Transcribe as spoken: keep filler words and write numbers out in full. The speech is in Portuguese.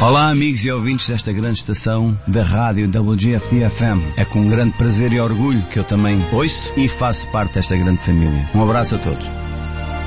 Olá amigos e ouvintes desta grande estação da rádio W G F D F M. É com grande prazer e orgulho que eu também ouço e faço parte desta grande família. Um abraço a todos.